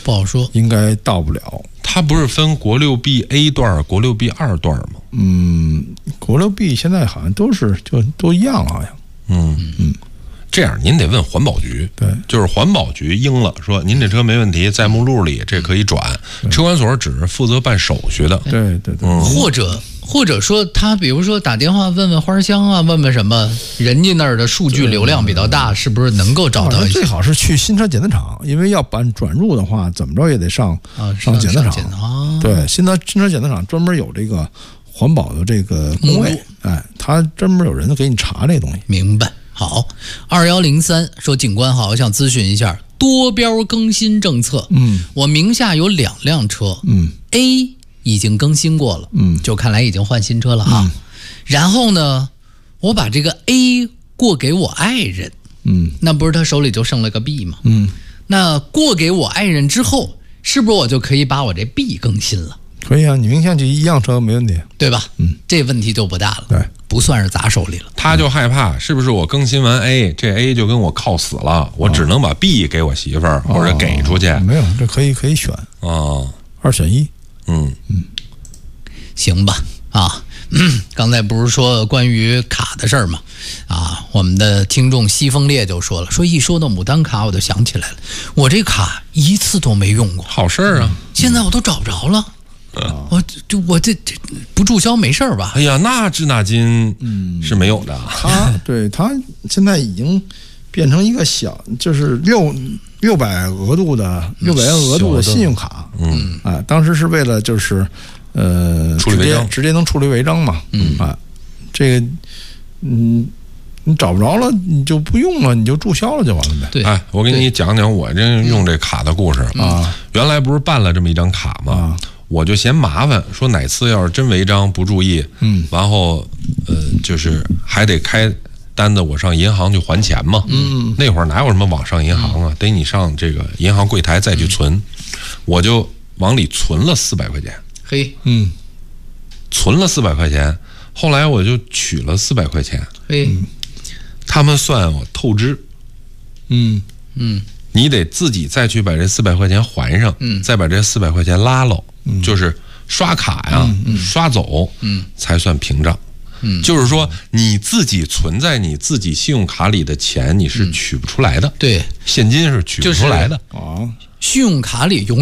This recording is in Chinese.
不好说， 应该到不了。 它不是分国六 B A 段、国六 B 2段吗？ 国六 B 现在好像都一样了，好像。 这样您得问环保局， 对， 就是环保局应了，说您这车没问题，在目录里这可以转，车管所只是负责办手续的。 对， 或者说他比如说打电话问问花香啊，问问什么，人家那儿的数据流量比较大，是不是能够找到一些？ 最好是去新车检测厂，因为要办转入的话，怎么着也得上检测厂。对，新车检测厂专门有这个环保的这个工位，他专门有人给你查这东西。 明白。好，2103说警官好，我想咨询一下多标更新政策。我名下有2辆车，A 已经更新过了，就看来已经换新车了啊。然后呢，我把这个 A 过给我爱人，那不是他手里就剩了个 B 吗？那过给我爱人之后，是不是我就可以把我这 B 更新了？ 可以啊，你名下就一辆车没问题， 对吧？这问题就不大了， 对， 不算是砸手里了。 他就害怕是不是我更新完 A， 这 A 就跟我靠死了，我只能把 B 给我媳妇儿或者给出去。 没有，这可以选 2 选1。 行吧啊。刚才不是说关于卡的事儿吗？我们的听众西风烈就说了，说一说到牡丹卡，我就想起来了，我这卡一次都没用过。 好事儿啊， 现在我都找不着了。我这不注销没事儿吧？ 哎呀，那滞纳金是没有的。 他现在已经变成一个小，就是600额度的600元额度的信用卡。当时是为了就是处理违章， 直接能处理违章嘛。这个你找不着了，你就不用了，你就注销了就完了呗。 对， 我给你讲讲我这用这卡的故事啊。原来不是办了这么一张卡吗？我就嫌麻烦，说哪次要是真违章不注意，然后就是还得开单子，我上银行去还钱嘛。那会儿哪有什么网上银行啊，得你上这个银行柜台再去存。我就往里存了400块钱。 嘿， 存了400块钱，后来我就取了400块钱。 嘿， 他们算我透支。你得自己再去把这400块钱还上，再把这400块钱拉喽，就是刷卡呀，刷走，才算平账。就是说你自己存在你自己信用卡里的钱，你是取不出来的。 对， 现金是取不出来的。 信用卡里永